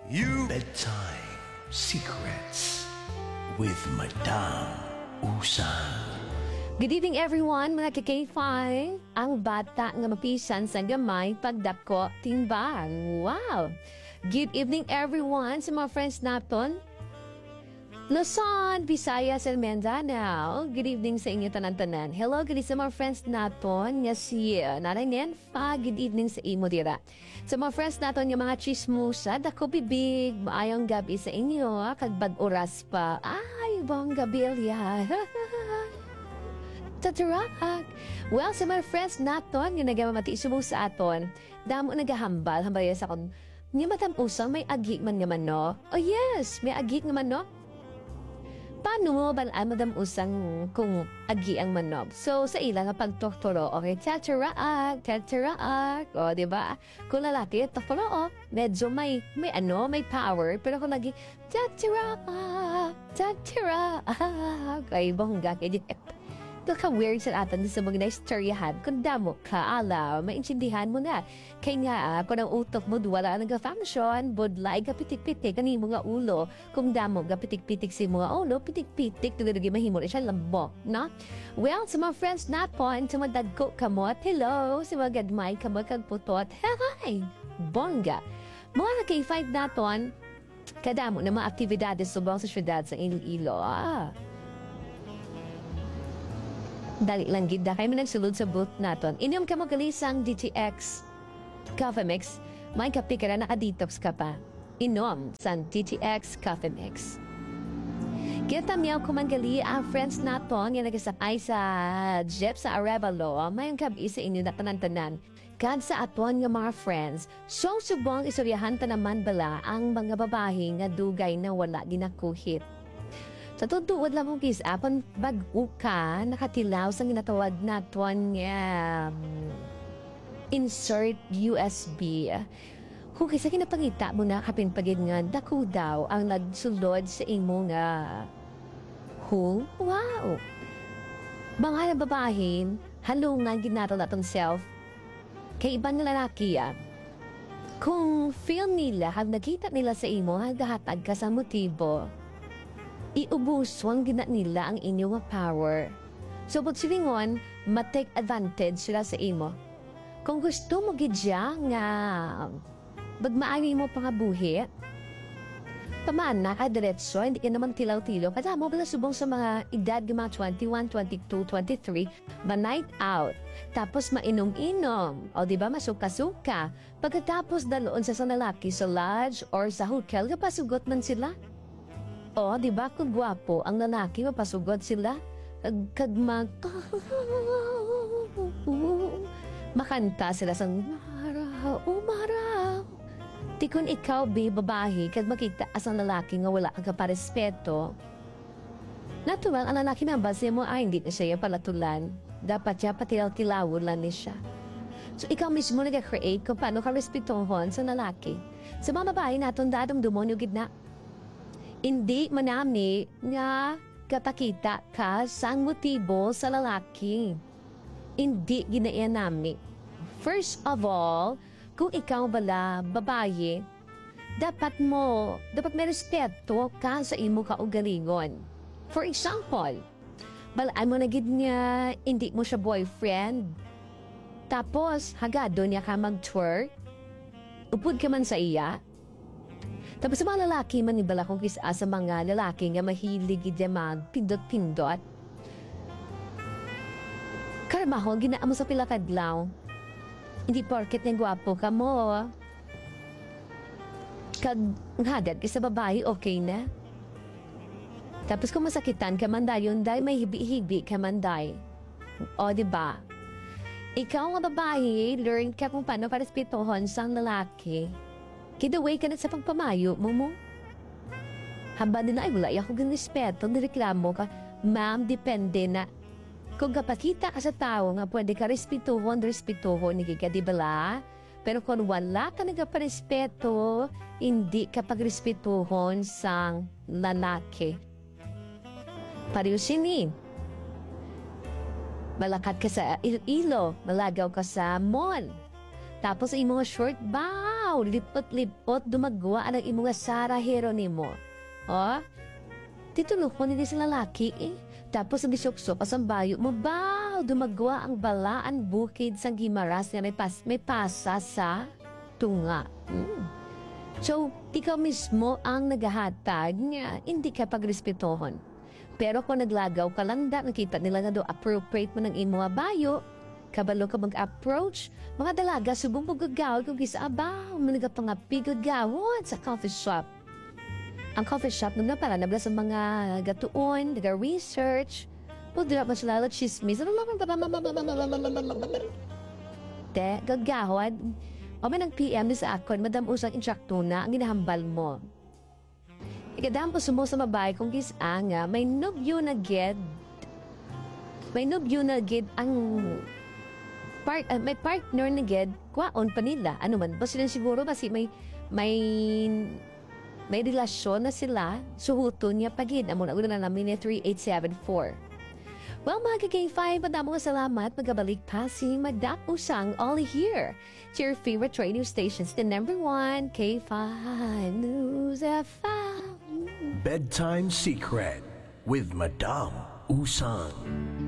Bedtime Secrets with Madame Usang. Good evening everyone, mga ka-K5. Ang bata nga mapisan sa gamay pagdako timbang. Wow! Good evening everyone sa mga friends naton. Luzon, Visayas, and Mindanao. Good evening sa inyo tanan-tanan. Hello, good evening sa mga friends naton. Nga si Nanay Nenfa, good evening sa imo dira. Sa mga friends naton yung mga chismusa, dako bibig, maayong gabi sa inyo, kagbad oras pa. Ay, bang gabi, ya. Tatarak. Well, sa mga friends naton, yung nagamamati mo sa aton, damo nagahambal, hambal sa akong, niya matampusan, may agik man naman, no? Oh yes, may agik naman, no? Paano mo balaan madam usang kung agi ang manok? So, sa ilang pagtoktoro, okay, tataraak, o, diba? Kung lalaki, toktoro, o, medyo may power, pero kung lagi, tataraak, ay, bongga, kaya weird sa atin sa mga na-istoryahan. Kung damo ka, maintindihan mo na. Kaya nga, kung ang utok mo wala nag-function, budlay ka pitik-pitik, kani mo nga ulo. Kung damo ka pitik-pitik si mga ulo, pitik-pitik, tulad mahimo na siya lambok, no? Well, sa mga friends natin, sa mga dagko kamot, hello, sa mga gadmay kamot kagputot, hi, bongga. Mga nag-K5 natin, kadamo na mga aktibidades sa buong syudad sa Iloilo, Dali lang gid kayo nagsulod sa booth naton. Inom ka mo kalisang DTX Coffee Mix. May kape ka na naka-detox ka pa. Inom sa DTX Coffee Mix. Kita miyaw kumagali ang friends naton yung nagasakay sa jeep sa Arevalo. May kabi sa inyo na tanan-tanan. Kad sa aton nga mga friends, so subong isuryahan ta naman bala ang mga babae nga dugay na wala ginakuhit. Sa tutuod lang mong kis-apan bago ka, nakatilaw sa ginatawag na tuwan nga insert USB. Kung kisa kinapangita mo na kapin pagid nga, dako daw ang nagsulod sa imo nga hole. Wow! Mga babahin, halungan ginatol natong self. Kay ibang lalaki kung feel nila, hag nakita nila sa imo, hagahatag ka sa motibo, iubuswang gina nila ang inyong power. So, pag silingon, matake advantage sila sa imo. Kung gusto mo gidya nga bagmaari mo pangabuhi, pamana ka diretso, hindi ka naman tilaw-tilaw. Kada mo bala subong sa mga edad mga 21, 22, 23, ma-night out. Tapos mainom-inom. O diba, masuka-suka. Pagkatapos daloon sa sanalaki sa lodge or sa hotel, kapasugot man sila. O, di ba kung gwapo ang lalaki, mapasugod sila? Makanta sila sa umaraw. Di kung ikaw, babae, kag makita asang lalaki nga wala kang kaparespeto. Natural, ang lalaki na base mo, hindi na siya palatulan. Dapat siya patilaw-tilawon lang ni siya. So, ikaw mismo nag-create kung paano ka respetohon sa lalaki. Sa mga babae natin, dadamdumon yung gitna. Hindi manami nga kapakita ka sang motibo sa lalaki. Hindi ginaya nami. First of all, kung ikaw bala babae, dapat may respeto ka sa imo kaugalingon. For example, balaan mo na gid nga hindi mo siya boyfriend. Tapos, hagado niya ka mag-twerk. Upod ka man sa iya. Tapos sa mga lalaki manibala kung kisa sa mga lalaki nga mahilig ide mag-pindot-pindot. Karamahon, ginaamo sa pilakadlaw. Hindi porket ng gwapo ka mo. Kag hadad ka sa babae, okay na? Tapos kung masakitan ka man dayon, dahil may hibi-hibi ka man dahi. O, diba? Ikaw nga babae, learn ka kung paano parespetohon sa lalaki. Kidaway ka na sa pagpamayo mo. Hamba din na ay wala ako ng respeto, nireklamo ka. Ma'am, depende na. Kung kapakita ka sa tao nga pwede ka respetuhon, ni Kika, di bala? Pero kung wala ka nagparespeto, hindi ka pagrespetuhon sa lalaki. Pareho sinin. Malakat ka sa ilo, malagaw ka sa mall. Tapos imo short, baw, lipot-lipot, dumagwa ang imong Sara Heronimo. O, titulukon nila sa lalaki eh. Tapos ang isuksok as ang bayo mo, baw, dumagwa ang balaan bukid sa gimaras nga may pasa sa tunga. So, ikaw mismo ang naghahatag nga hindi ka pagrespetuhon. Pero kung naglagaw ka lang nakita nila nga do appropriate mo ng imo bayo, kabalo ka mag-approach, mga dalaga subong pagagawad kung kisa abaw, mga pangapigod gawad sa coffee shop. Ang coffee shop nung napala nabla sa mga gatuon, naga-research, pudra mas lalo chismis, te, gagawad, o may nag-PM ni sa akon, madam usang instructor na ang ginahambal mo. Ikadam po sumo sa mabay kung kisa nga, may nubyo na ged ang may partner na ged, kwaon pa nila. Ano man, ba sila siguro kasi may relasyon na sila, suhuto niya pagid. Amo na una na namin 3874. Well, mga K5, madamong salamat. Magabalik pa si Madam Usang all here to your favorite radio stations. The number 1, K5 News FM. Bedtime Secret with Madame Usang.